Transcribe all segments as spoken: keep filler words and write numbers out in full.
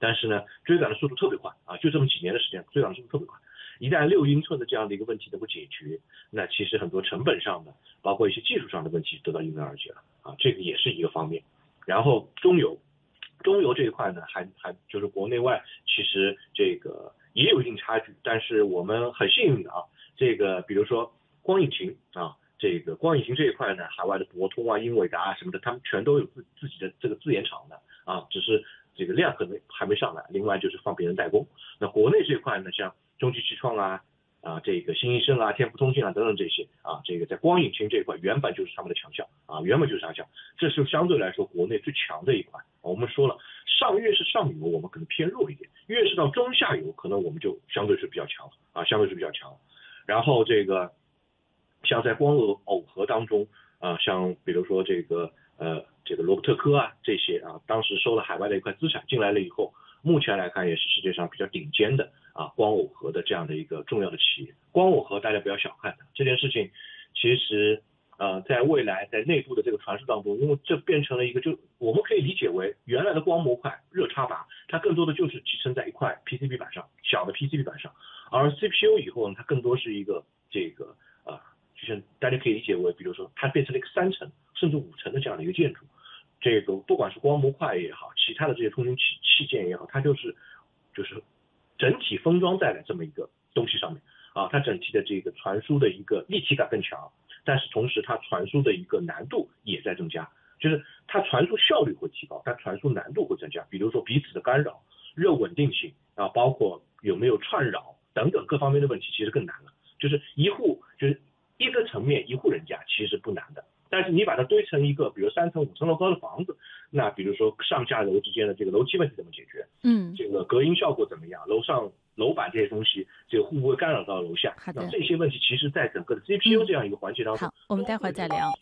但是呢，追赶的速度特别快啊，就这么几年的时间，追赶的速度特别快。一旦六英寸的这样的一个问题能够解决，那其实很多成本上的，包括一些技术上的问题得到迎刃而解了啊，这个也是一个方面。然后中游，中游这一块呢，还还就是国内外其实这个也有一定差距，但是我们很幸运的啊，这个比如说光引擎啊，这个光引擎这一块呢，海外的博通啊、英伟达啊什么的，他们全都有自自己的这个自研厂的啊，只是这个量可能还没上来。另外就是放别人代工。那国内这一块呢，像中汽汽创啊。啊，这个新医生啊、天福通信啊等等这些啊，这个在光引擎这一块原本就是他们的强项啊，原本就是强项，这是相对来说国内最强的一块。我们说了，上越是上游我们可能偏弱一点，越是到中下游可能我们就相对是比较强啊，相对是比较强。然后这个像在光耦耦合当中啊，像比如说这个呃这个罗伯特科啊这些啊，当时收了海外的一块资产进来了以后，目前来看也是世界上比较顶尖的。啊，光耦合的这样的一个重要的企业，光耦合大家不要小看这件事情，其实呃，在未来在内部的这个传输当中，因为这变成了一个，就我们可以理解为原来的光模块热插拔，它更多的就是集成在一块 P C B 板上，小的 P C B 板上，而 C P U 以后呢，它更多是一个这个啊、呃，就是大家可以理解为，比如说它变成了一个三层甚至五层的这样的一个建筑，这个不管是光模块也好，其他的这些通讯器器件也好，它就是就是。整体封装在了这么一个东西上面啊，它整体的这个传输的一个立体感更强，但是同时它传输的一个难度也在增加，就是它传输效率会提高，它传输难度会增加，比如说彼此的干扰、热稳定性啊，包括有没有串扰等等各方面的问题，其实更难了。就是一户就是一个层面一户人家其实不难的。但是你把它堆成一个，比如三层、五层楼高的房子，那比如说上下楼之间的这个楼梯问题怎么解决？ 嗯， 这个隔音效果怎么样？楼上楼板这些东西，这个会不会干扰到楼下？ 好的， 那这些问题其实在整个的 C P U 这样一个环节当中、 嗯。好，我们待会儿再聊。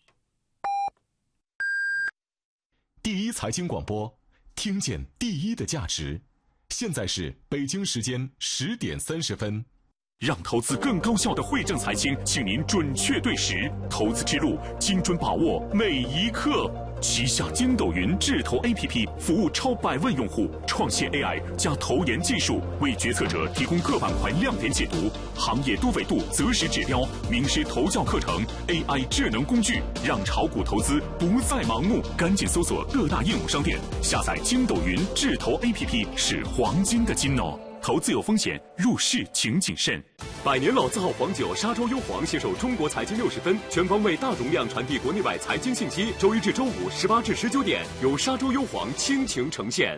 第一财经广播，听见第一的价值。现在是北京时间十点三十分。 让投资更高效的惠正财经，请您准确对时，投资之路精准把握每一刻。旗下筋斗云智投 A P P 服务超百万用户，创新 A I 加投研技术，为决策者提供各板块亮点解读、行业多维度择时指标、名师投教课程、A I 智能工具，让炒股投资不再盲目。赶紧搜索各大应用商店，下载筋斗云智投 A P P， 是黄金的金哦。投资有风险，入市请谨慎。 百年老字号黄酒沙洲优黄携手中国财经六十分，全方位大容量传递国内外财经信息。周一至周五十八至十九点，由沙洲优黄倾情呈现。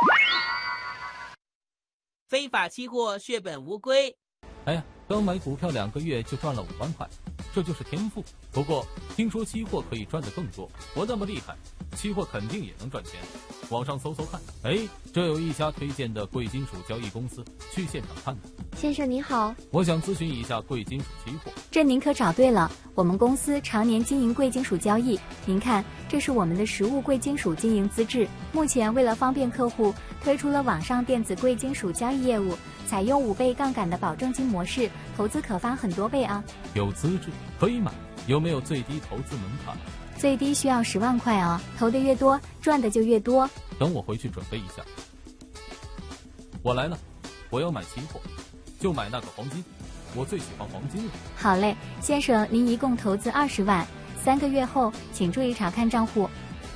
非法期货血本无归。 哎呀，刚买股票两个月就赚了五万块，这就是天赋。不过听说期货可以赚得更多，我那么厉害，期货肯定也能赚钱。网上搜搜看，哎，这有一家推荐的贵金属交易公司，去现场看看。 先生您好， 我想咨询一下贵金属期货。 这您可找对了，我们公司常年经营贵金属交易。您看，这是我们的实物贵金属经营资质。目前为了方便客户，推出了网上电子贵金属交易业务，采用五倍杠杆的保证金模式，投资可翻很多倍啊。 有资质可以买，有没有最低投资门槛？ 最低需要十万块啊，投的越多，赚的就越多。 等我回去准备一下。我来了，我要买期货，就买那个黄金，我最喜欢黄金了。 好嘞，先生，您一共投资二十万，三个月后请注意查看账户。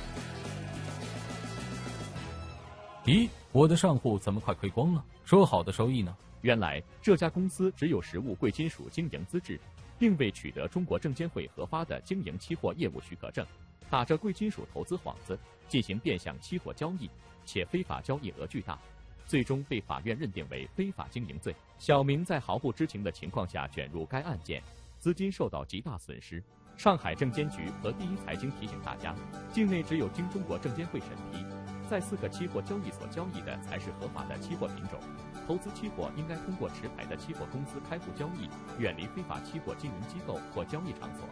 咦，我的账户怎么快亏光了？说好的收益呢？ 原来这家公司只有实物贵金属经营资质，并未取得中国证监会核发的经营期货业务许可证，打着贵金属投资幌子进行变相期货交易，且非法交易额巨大，最终被法院认定为非法经营罪。小明在毫不知情的情况下卷入该案件，资金受到极大损失。上海证监局和第一财经提醒大家，境内只有经中国证监会审批，在四个期货交易所交易的才是合法的期货品种。投资期货应该通过持牌的期货公司开户交易，远离非法期货经营机构或交易场所。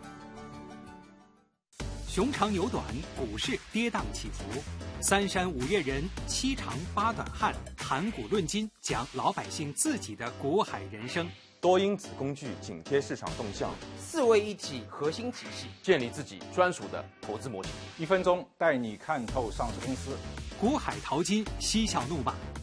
熊长牛短，股市跌宕起伏，三山五岳人，七长八短汉，谈股论金，讲老百姓自己的股海人生。 多因子工具紧贴市场动向， 四位一体核心体系， 建立自己专属的投资模型。 一分钟带你看透上市公司， 股海淘金，嬉笑怒骂。